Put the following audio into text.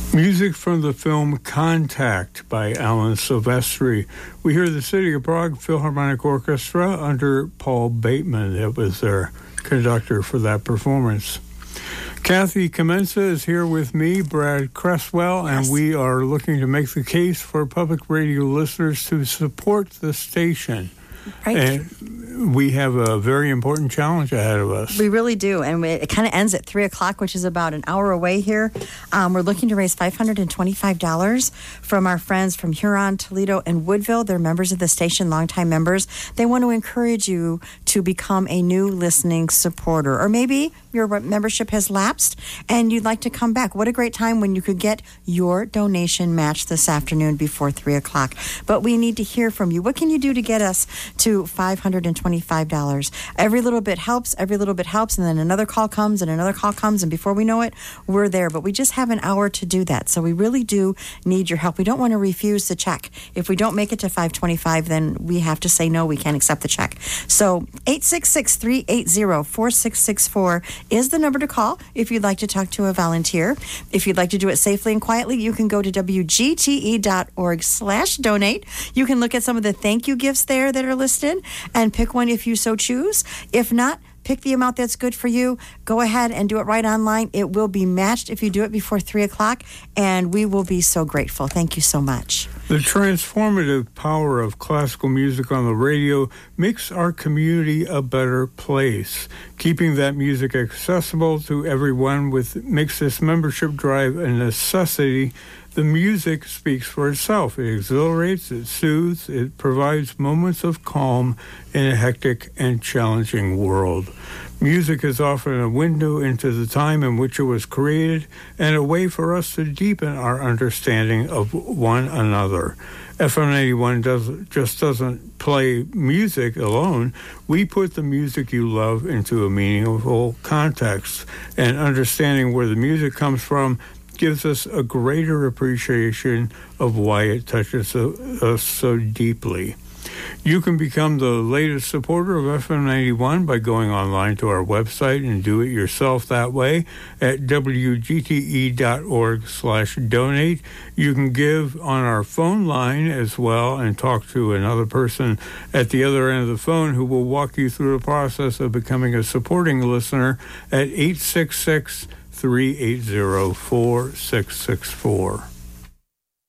Music from the film Contact by Alan Silvestri. We hear the City of Prague Philharmonic Orchestra under Paul Bateman. That was their conductor for that performance. Kathy Comenza is here with me, Brad Cresswell, and we are looking to make the case for public radio listeners to support the station. Right. And we have a very important challenge ahead of us. We really do. And it kind of ends at 3 o'clock, which is about an hour away here. We're looking to raise $525 from our friends from Huron, Toledo, and Woodville. They're members of the station, longtime members. They want to encourage you to become a new listening supporter. Or maybe your membership has lapsed and you'd like to come back. What a great time when you could get your donation matched this afternoon before 3 o'clock. But we need to hear from you. What can you do to get us to $525? Every little bit helps, and then another call comes, and before we know it, we're there. But we just have an hour to do that, so we really do need your help. We don't want to refuse the check. If we don't make it to $525, then we have to say no, we can't accept the check. So 866-380-4664 is the number to call if you'd like to talk to a volunteer. If you'd like to do it safely and quietly, you can go to wgte.org/donate. You can look at some of the thank you gifts there that are listed and pick one if you so choose. If not, pick the amount that's good for you. Go ahead and do it right online. It will be matched if you do it before 3 o'clock, and we will be so grateful. Thank you so much. The transformative power of classical music on the radio makes our community a better place. Keeping that music accessible to everyone makes this membership drive a necessity. The music speaks for itself. It exhilarates, it soothes, it provides moments of calm in a hectic and challenging world. Music is often a window into the time in which it was created and a way for us to deepen our understanding of one another. FM 91 doesn't play music alone. We put the music you love into a meaningful context, and understanding where the music comes from gives us a greater appreciation of why it touches us so deeply. You can become the latest supporter of FM 91 by going online to our website and do it yourself that way at wgte.org/donate. You can give on our phone line as well and talk to another person at the other end of the phone who will walk you through the process of becoming a supporting listener at 866-380-4664.